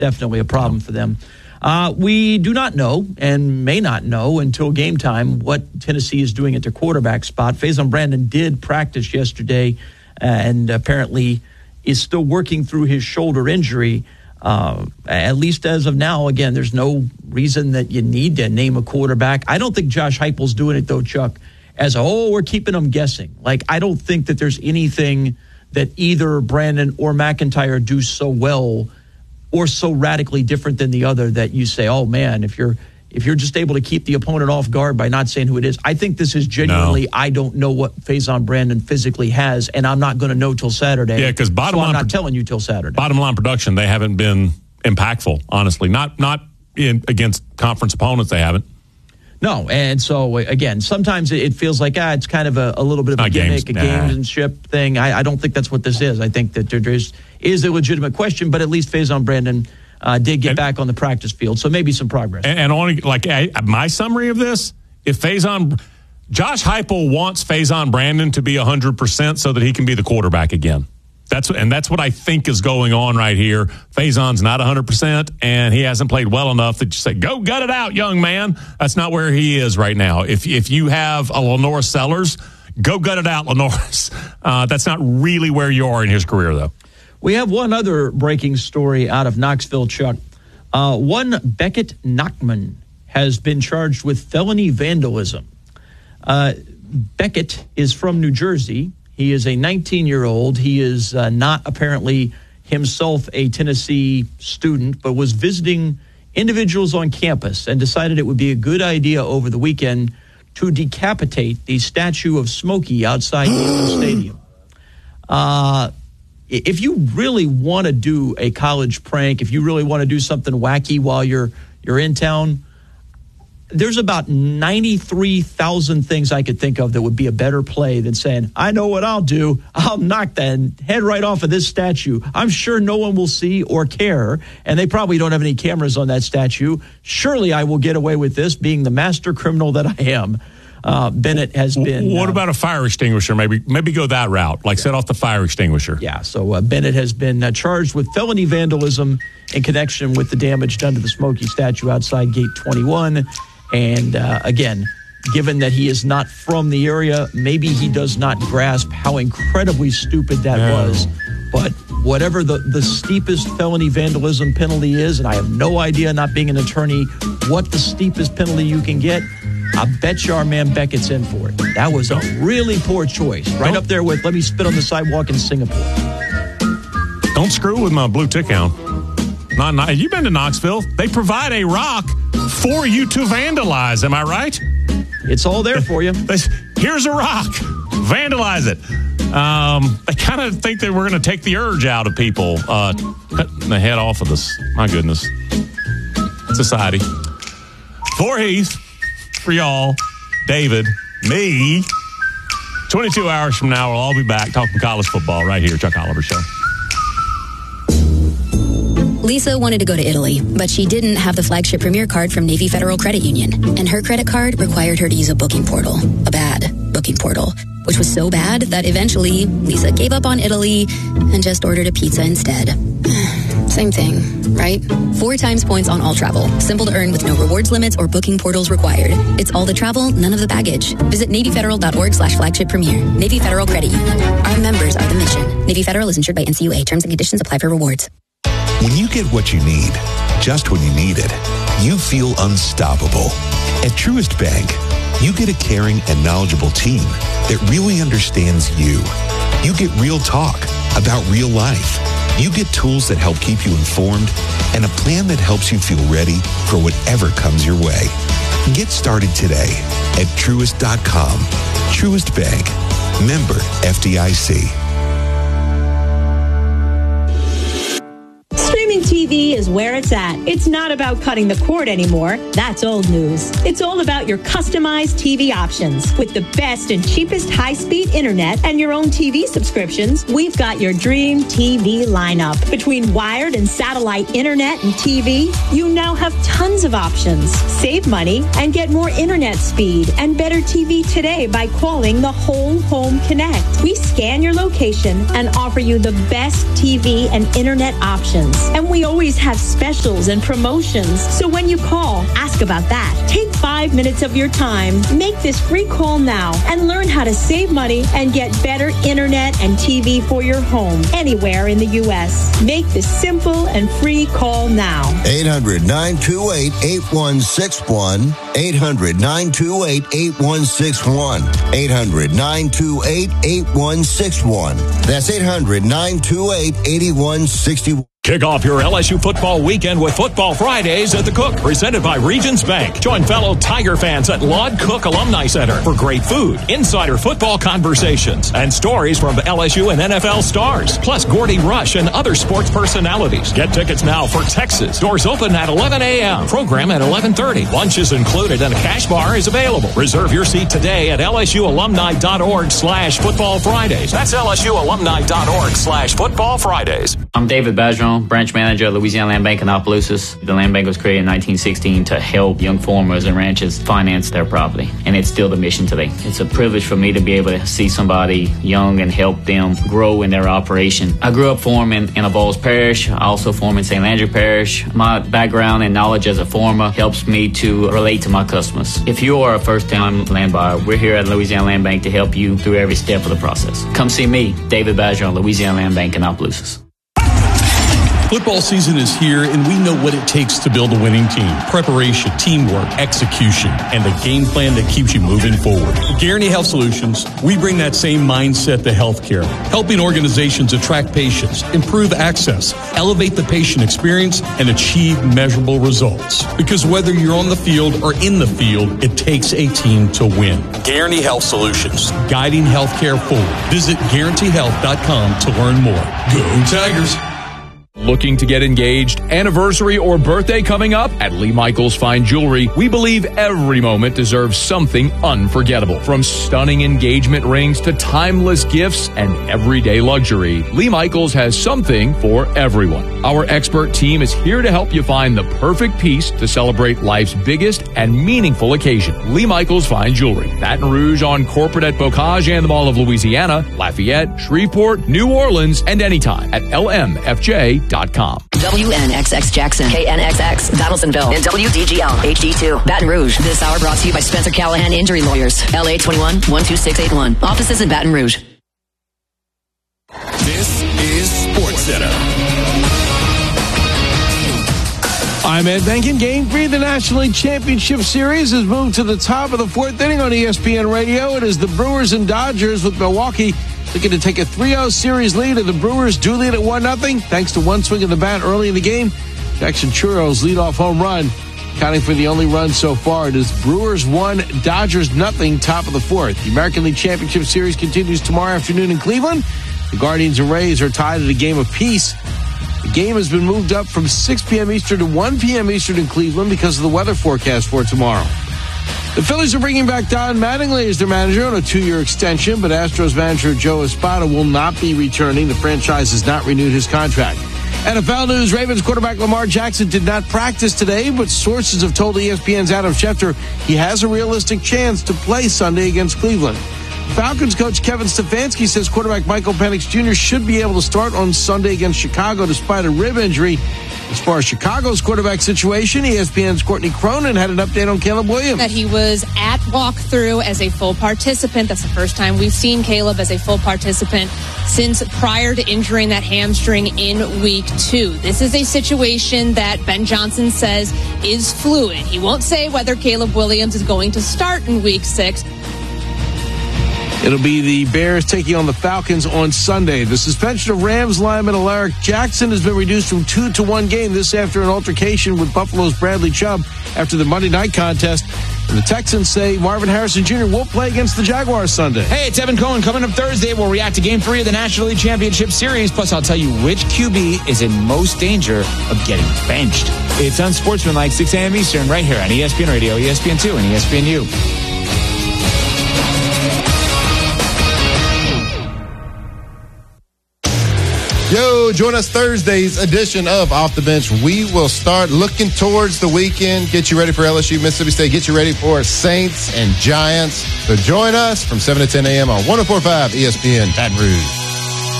definitely a problem for them. We do not know and may not know until game time what Tennessee is doing at their quarterback spot. Faison Brandon did practice yesterday and apparently is still working through his shoulder injury. At least as of now, again, there's no reason that you need to name a quarterback. I don't think Josh Heupel's doing it, though, Chuck, as, we're keeping them guessing. Like, I don't think that there's anything that either Brandon or McIntyre do so well or so radically different than the other that you say, oh, man, if you're just able to keep the opponent off guard by not saying who it is. I think this is genuinely, I don't know what Faison Brandon physically has, and I'm not going to know till Saturday. Yeah, because I'm not telling you till Saturday. Bottom line production, they haven't been impactful, honestly. Not against conference opponents, they haven't. No, and so, again, sometimes it feels like, it's kind of a little bit of a gimmick, gamesmanship thing. I don't think that's what this is. I think that there is a legitimate question, but at least Faison Brandon did get back on the practice field, so maybe some progress. And only my summary of this, if Josh Heupel wants Faison Brandon to be 100% so that he can be the quarterback again. That's what I think is going on right here. Faison's not 100%, and he hasn't played well enough that you say, go gut it out, young man. That's not where he is right now. If you have a Lenore Sellers, go gut it out, Lenore. That's not really where you are in his career, though. We have one other breaking story out of Knoxville, Chuck. One Beckett Nachman has been charged with felony vandalism. Beckett is from New Jersey. He is a 19-year-old. He is not apparently himself a Tennessee student, but was visiting individuals on campus and decided it would be a good idea over the weekend to decapitate the statue of Smokey outside the stadium. If you really want to do a college prank, if you really want to do something wacky while you're in town, there's about 93,000 things I could think of that would be a better play than saying, I know what I'll do. I'll knock the head right off of this statue. I'm sure no one will see or care, and they probably don't have any cameras on that statue. Surely I will get away with this, being the master criminal that I am. Bennett has been... What about a fire extinguisher? Maybe go that route, set off the fire extinguisher. Yeah, so Bennett has been charged with felony vandalism in connection with the damage done to the Smokey statue outside Gate 21. And again, given that he is not from the area, maybe he does not grasp how incredibly stupid that was. But whatever the steepest felony vandalism penalty is, and I have no idea, not being an attorney, what the steepest penalty you can get, I bet you our man Beckett's in for it. That was a really poor choice. Right up there with let me spit on the sidewalk in Singapore. Don't screw with my blue tick hound. Not, you've been to Knoxville. They provide a rock for you to vandalize. Am I right? It's all there for you. Here's a rock. Vandalize it. They kind of think that we're going to take the urge out of people cutting the head off of this. My goodness. Society. For Heath, for y'all, David, me. 22 hours from now, we'll all be back talking college football right here, Chuck Oliver Show. Lisa wanted to go to Italy, but she didn't have the flagship Premier card from Navy Federal Credit Union, and her credit card required her to use a booking portal, a bad booking portal, which was so bad that eventually Lisa gave up on Italy and just ordered a pizza instead. Same thing, right? 4 times points on all travel. Simple to earn with no rewards limits or booking portals required. It's all the travel, none of the baggage. Visit NavyFederal.org/flagship premier. Navy Federal Credit Union. Our members are the mission. Navy Federal is insured by NCUA. Terms and conditions apply for rewards. When you get what you need, just when you need it, you feel unstoppable. At Truist Bank, you get a caring and knowledgeable team that really understands you. You get real talk about real life. You get tools that help keep you informed and a plan that helps you feel ready for whatever comes your way. Get started today at Truist.com. Truist Bank. Member FDIC. Streaming TV is where it's at. It's not about cutting the cord anymore. That's old news. It's all about your customized TV options. With the best and cheapest high-speed internet and your own TV subscriptions, we've got your dream TV lineup. Between wired and satellite internet and TV, you now have tons of options. Save money and get more internet speed and better TV today by calling the Whole Home Connect. We scan your location and offer you the best TV and internet options. And we always always have specials and promotions. So when you call, ask about that. Take 5 minutes of your time. Make this free call now and learn how to save money and get better internet and TV for your home anywhere in the U.S. Make this simple and free call now. 800-928-8161. 800-928-8161. 800-928-8161. That's 800-928-8161. Kick off your LSU football weekend with Football Fridays at the Cook, presented by Regions Bank. Join fellow Tiger fans at Lod Cook Alumni Center for great food, insider football conversations, and stories from LSU and NFL stars, plus Gordy Rush and other sports personalities. Get tickets now for Texas. Doors open at 11 a.m. Program at 11:30. Lunch is included and a cash bar is available. Reserve your seat today at lsualumni.org/Football Fridays. That's lsualumni.org/Football Fridays. I'm David Bergeron, branch manager of Louisiana Land Bank in Opelousas. The land bank was created in 1916 to help young farmers and ranchers finance their property, and it's still the mission today. It's a privilege for me to be able to see somebody young and help them grow in their operation. I grew up farming in Avoyelles Parish. I also farm in St. Landry Parish. My background and knowledge as a farmer helps me to relate to my customers. If you are a first-time land buyer, we're here at Louisiana Land Bank to help you through every step of the process. Come see me, David Bergeron, Louisiana Land Bank in Opelousas. Football season is here, and we know what it takes to build a winning team. Preparation, teamwork, execution, and a game plan that keeps you moving forward. At Guarantee Health Solutions, we bring that same mindset to healthcare, helping organizations attract patients, improve access, elevate the patient experience, and achieve measurable results. Because whether you're on the field or in the field, it takes a team to win. Guarantee Health Solutions, guiding healthcare forward. Visit GuaranteeHealth.com to learn more. Go Tigers! Looking to get engaged, anniversary, or birthday coming up? At Lee Michaels Fine Jewelry, we believe every moment deserves something unforgettable. From stunning engagement rings to timeless gifts and everyday luxury, Lee Michaels has something for everyone. Our expert team is here to help you find the perfect piece to celebrate life's biggest and meaningful occasion. Lee Michaels Fine Jewelry, Baton Rouge on Corporate at Bocage and the Mall of Louisiana, Lafayette, Shreveport, New Orleans, and anytime at lmfj.com. WNXX Jackson, KNXX Donaldsonville, and WDGL HD2 Baton Rouge. This hour brought to you by Spencer Callahan Injury Lawyers, LA 21-12681. Offices in Baton Rouge. This is SportsCenter. I'm Ed Benkin. Game 3 of the National League Championship Series has moved to the top of the fourth inning on ESPN Radio. It is the Brewers and Dodgers, with Milwaukee looking to take a 3-0 series lead, and the Brewers do lead at 1-0 thanks to one swing of the bat early in the game. Jackson Churro's leadoff home run, counting for the only run so far. It is Brewers 1, Dodgers 0, top of the fourth. The American League Championship Series continues tomorrow afternoon in Cleveland. The Guardians and Rays are tied at a game apiece. The game has been moved up from 6 p.m. Eastern to 1 p.m. Eastern in Cleveland because of the weather forecast for tomorrow. The Phillies are bringing back Don Mattingly as their manager on a 2-year extension, but Astros manager Joe Espada will not be returning. The franchise has not renewed his contract. NFL news, Ravens quarterback Lamar Jackson did not practice today, but sources have told ESPN's Adam Schefter he has a realistic chance to play Sunday against Cleveland. Falcons coach Kevin Stefanski says quarterback Michael Penix Jr. should be able to start on Sunday against Chicago despite a rib injury. As far as Chicago's quarterback situation, ESPN's Courtney Cronin had an update on Caleb Williams. That he was at walkthrough as a full participant. That's the first time we've seen Caleb as a full participant since prior to injuring that hamstring in week 2. This is a situation that Ben Johnson says is fluid. He won't say whether Caleb Williams is going to start in week 6. It'll be the Bears taking on the Falcons on Sunday. The suspension of Rams lineman Alaric Jackson has been reduced from 2 to 1 game. This after an altercation with Buffalo's Bradley Chubb after the Monday night contest. And the Texans say Marvin Harrison Jr. will play against the Jaguars Sunday. Hey, it's Evan Cohen. Coming up Thursday, we'll react to Game 3 of the National League Championship Series. Plus, I'll tell you which QB is in most danger of getting benched. It's Unsportsmanlike, 6 a.m. Eastern, right here on ESPN Radio, ESPN2, and ESPNU. Yo, join us Thursday's edition of Off the Bench. We will start looking towards the weekend, get you ready for LSU, Mississippi State, get you ready for Saints and Giants. So join us from 7 to 10 a.m. on 104.5 ESPN Baton Rouge.